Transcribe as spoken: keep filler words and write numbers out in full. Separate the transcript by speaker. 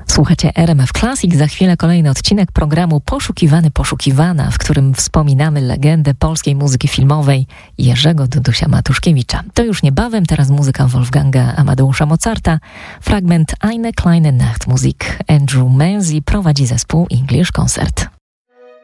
Speaker 1: Słuchacie R M F Classic. Za chwilę kolejny odcinek programu Poszukiwany, Poszukiwana, w którym wspominamy legendę polskiej muzyki filmowej Jerzego Dudusia Matuszkiewicza. To już niebawem, teraz muzyka Wolfganga Amadeusza Mozarta, fragment Eine kleine Nachtmusik. Andrew Manzi prowadzi zespół English Concert.